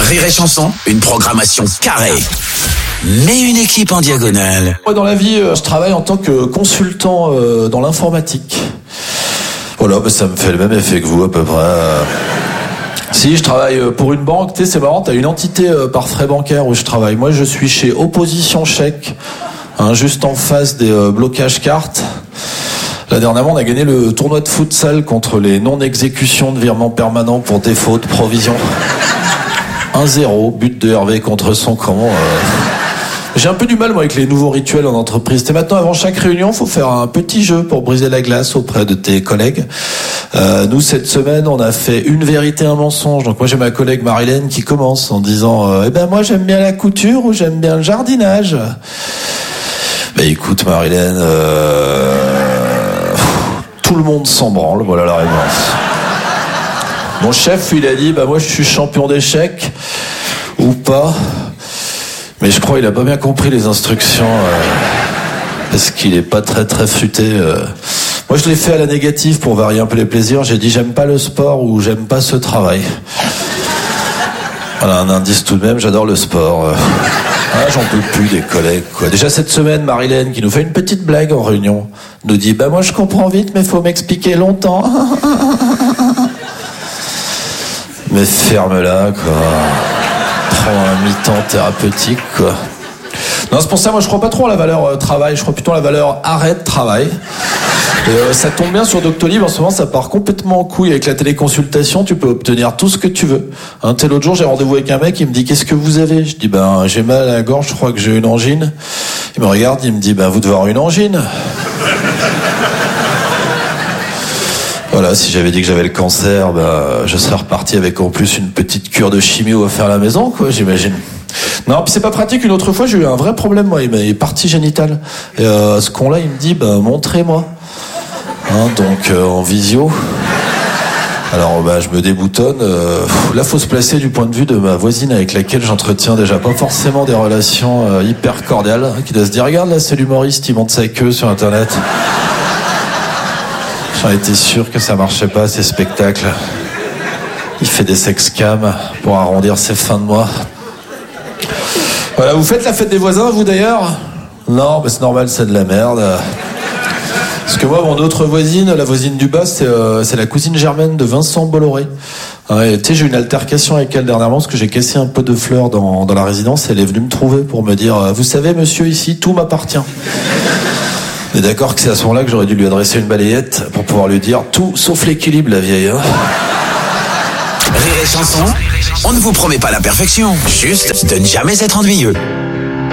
Rire et Chanson, une programmation carrée, mais une équipe en diagonale. Moi, dans la vie, je travaille en tant que consultant dans l'informatique. Voilà, ça me fait le même effet que vous, à peu près. Si, je travaille pour une banque. Tu sais, c'est marrant, t'as une entité par frais bancaires où je travaille. Moi, je suis chez Opposition Chèque, juste en face des blocages cartes. Là, dernièrement, on a gagné le tournoi de futsal contre les non-exécutions de virements permanents pour défaut de provision. 1-0, but de Hervé contre son camp. J'ai un peu du mal, moi, avec les nouveaux rituels en entreprise. Maintenant, avant chaque réunion, faut faire un petit jeu pour briser la glace auprès de tes collègues. Nous, cette semaine, on a fait une vérité, un mensonge. Donc moi, j'ai ma collègue Marilène qui commence en disant moi, j'aime bien la couture ou j'aime bien le jardinage. Écoute, Marilène, tout le monde s'en branle, voilà la réponse. Mon chef, il a dit, moi je suis champion d'échecs, ou pas. Mais je crois qu'il a pas bien compris les instructions, parce qu'il est pas très très futé. Moi je l'ai fait à la négative pour varier un peu les plaisirs. J'ai dit, j'aime pas le sport ou j'aime pas ce travail. Voilà, un indice tout de même, j'adore le sport. J'en peux plus des collègues, quoi. Déjà cette semaine, Marilène, qui nous fait une petite blague en réunion, nous dit, moi je comprends vite, mais faut m'expliquer longtemps. Mais ferme-la, quoi. Prends un mi-temps thérapeutique, quoi. Non, c'est pour ça, moi je crois pas trop à la valeur travail, je crois plutôt à la valeur arrêt de travail. Et, ça tombe bien sur Doctolib, en ce moment ça part complètement en couille avec la téléconsultation, tu peux obtenir tout ce que tu veux. L'autre jour j'ai rendez-vous avec un mec, il me dit, qu'est-ce que vous avez? Je dis, j'ai mal à la gorge, je crois que j'ai une angine. Il me regarde, il me dit, vous devez avoir une angine. Voilà, si j'avais dit que j'avais le cancer, je serais reparti avec en plus une petite cure de chimio à faire à la maison, quoi, j'imagine. Non, puis c'est pas pratique. Une autre fois, j'ai eu un vrai problème, moi, il m'a partie génitale. Et ce con-là, il me dit, montrez-moi. Donc, en visio. Alors, je me déboutonne. Là, faut se placer du point de vue de ma voisine avec laquelle j'entretiens déjà pas forcément des relations hyper cordiales, qui doit se dire, regarde, là, c'est l'humoriste, il monte sa queue sur Internet. J'en étais sûr que ça marchait pas, ces spectacles. Il fait des sexcams pour arrondir ses fins de mois. Voilà, vous faites la fête des voisins, vous d'ailleurs? Non, c'est normal, c'est de la merde. Parce que moi, mon autre voisine, la voisine du bas, c'est la cousine germaine de Vincent Bolloré. J'ai eu une altercation avec elle dernièrement parce que j'ai cassé un pot de fleurs dans la résidence. Elle est venue me trouver pour me dire, vous savez, monsieur, ici, tout m'appartient. On est d'accord que c'est à ce moment-là que j'aurais dû lui adresser une balayette pour pouvoir lui dire tout sauf l'équilibre, la vieille. Rire et Chanson, on ne vous promet pas la perfection, juste de ne jamais être ennuyeux.